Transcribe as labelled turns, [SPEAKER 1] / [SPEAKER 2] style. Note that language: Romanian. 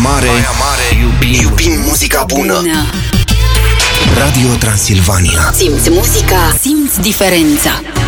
[SPEAKER 1] Mare, iubim muzica bună. Radio Transilvania.
[SPEAKER 2] Simți muzica, simți diferența.